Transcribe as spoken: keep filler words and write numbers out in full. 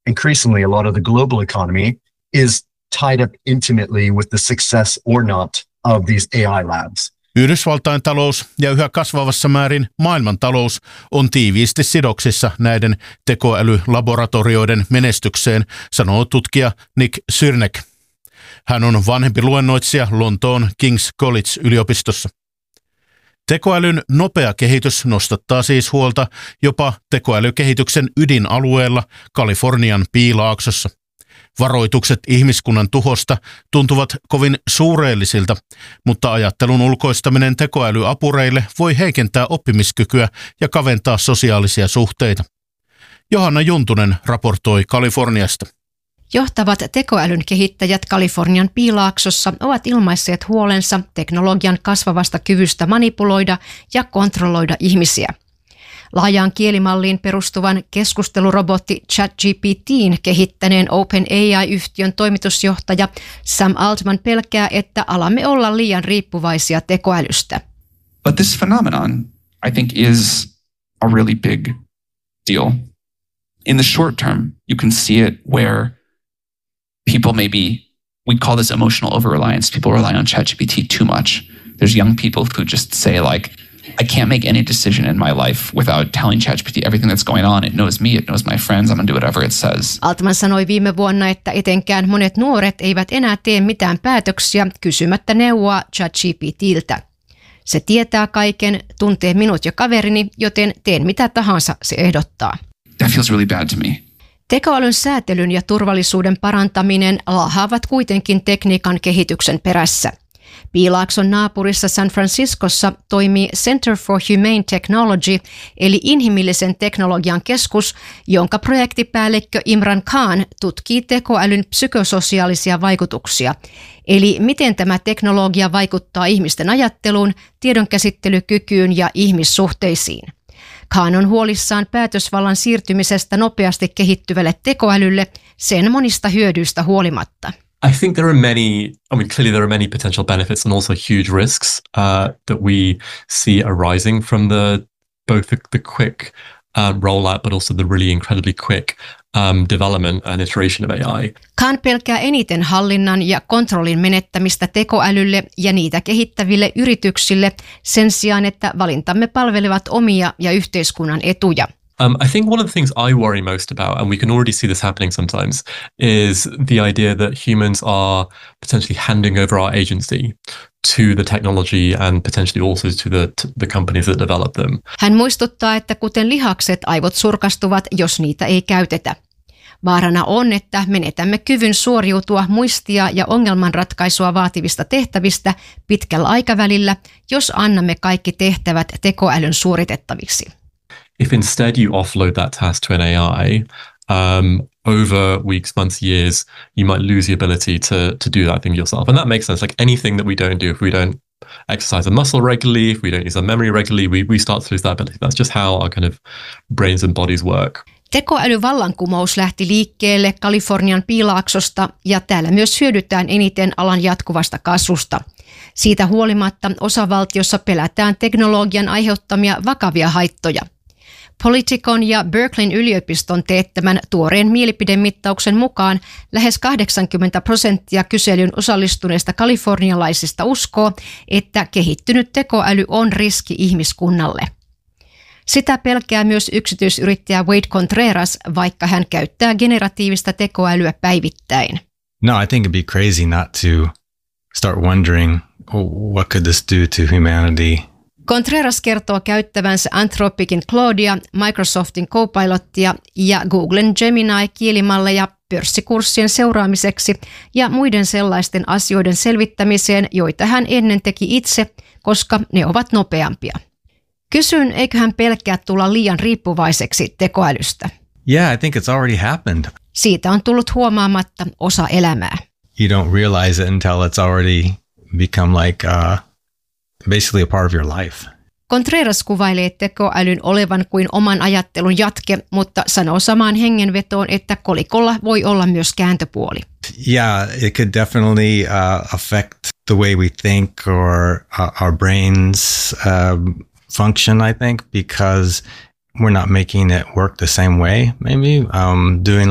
increasingly a lot of the global economy is tied up intimately with the success or not of these A I labs. Yhdysvaltain talous ja yhä kasvavassa määrin maailmantalous on tiiviisti sidoksissa näiden tekoälylaboratorioiden menestykseen, sanoo tutkija Nick Syrnek. Hän on vanhempi luennoitsija Lontoon King's College-yliopistossa. Tekoälyn nopea kehitys nostattaa siis huolta jopa tekoälykehityksen ydinalueella Kalifornian piilaaksossa. Varoitukset ihmiskunnan tuhosta tuntuvat kovin suureellisilta, mutta ajattelun ulkoistaminen tekoälyapureille voi heikentää oppimiskykyä ja kaventaa sosiaalisia suhteita. Johanna Juntunen raportoi Kaliforniasta. Johtavat tekoälyn kehittäjät Kalifornian piilaaksossa ovat ilmaisseet huolensa teknologian kasvavasta kyvystä manipuloida ja kontrolloida ihmisiä. Laajaan kielimalliin perustuvan keskustelurobotti ChatGPT:n kehittäneen OpenAI-yhtiön toimitusjohtaja Sam Altman pelkää, että alamme olla liian riippuvaisia tekoälystä. But this phenomenon, I think, is a really big deal. In the short term, you can see it where people maybe, we call this emotional over-reliance. People rely on ChatGPT too much. There's young people who just say like, I can't make any decision in my life without telling ChatGPT everything that's going on. It knows me, it knows my friends, I'm gonna do whatever it says. Altman sanoi viime vuonna, että etenkään monet nuoret eivät enää tee mitään päätöksiä kysymättä neuvoa ChatGPTiltä. Se tietää kaiken, tuntee minut ja kaverini, joten teen mitä tahansa se ehdottaa. That feels really bad to me. Tekoälyn säätelyn ja turvallisuuden parantaminen laahaavat kuitenkin tekniikan kehityksen perässä. Piilaakson naapurissa San Franciscossa toimii Center for Humane Technology, eli inhimillisen teknologian keskus, jonka projektipäällikkö Imran Khan tutkii tekoälyn psykososiaalisia vaikutuksia, eli miten tämä teknologia vaikuttaa ihmisten ajatteluun, tiedonkäsittelykykyyn ja ihmissuhteisiin. Khan on huolissaan päätösvallan siirtymisestä nopeasti kehittyvälle tekoälylle sen monista hyödyistä huolimatta. I think there are many, I mean, clearly there are many potential benefits and also huge risks uh, that we see arising from the both the, the quick uh, rollout, but also the really incredibly quick um, development and iteration of A I. Khan pelkää eniten hallinnan ja kontrollin menettämistä tekoälylle ja niitä kehittäville yrityksille sen sijaan, että valintamme palvelevat omia ja yhteiskunnan etuja. Um, I think one of the things I worry most about, and we can already see this happening sometimes, is the idea that humans are potentially handing over our agency to the technology and potentially also to the, to the companies that develop them. Hän muistuttaa, että kuten lihakset, aivot surkastuvat, jos niitä ei käytetä. Vaarana on, että menetämme kyvyn suoriutua muistia ja ongelmanratkaisua vaativista tehtävistä pitkällä aikavälillä, jos annamme kaikki tehtävät tekoälyn suoritettaviksi. If instead you offload that task to an A I, um, over weeks, months, years, you might lose the ability to to do that thing yourself. And that makes sense. Like anything that we don't do, if we don't exercise a muscle regularly, if we don't use our memory regularly, we, we start to lose that ability. That's just how our kind of brains and bodies work. Tekoälyvallankumous lähti liikkeelle Kalifornian piilaaksosta ja täällä myös hyödytään eniten alan jatkuvasta kasvusta. Siitä huolimatta osavaltiossa pelätään teknologian aiheuttamia vakavia haittoja. Politicon ja Berkeleyn yliopiston teettämän tuoreen mielipidemittauksen mukaan lähes kahdeksankymmentä prosenttia kyselyyn osallistuneista kalifornialaisista uskoo, että kehittynyt tekoäly on riski ihmiskunnalle. Sitä pelkää myös yksityisyrittäjä Wade Contreras, vaikka hän käyttää generatiivista tekoälyä päivittäin. No, I think it'd be crazy not to start wondering, oh, what could this do to humanity? Contreras kertoo käyttävänsä Anthropicin Claudea, Microsoftin Copilottia ja Googlen Gemini-kielimalleja pörssikurssien seuraamiseksi ja muiden sellaisten asioiden selvittämiseen, joita hän ennen teki itse, koska ne ovat nopeampia. Kysyn, eikö hän pelkää tulla liian riippuvaiseksi tekoälystä? Yeah, I think it's already happened. Siitä on tullut huomaamatta osa elämää. You don't realize it until it's already become like uh, basically a part of your life. Contreras kuvailee tekoälyn olevan kuin oman ajattelun jatke, mutta sanoo samaan hengenvetoon, että kolikolla voi olla myös kääntöpuoli. Yeah, it could definitely uh, affect the way we think or uh, our brains um, function, I think, because we're not making it work the same way, maybe. Um, doing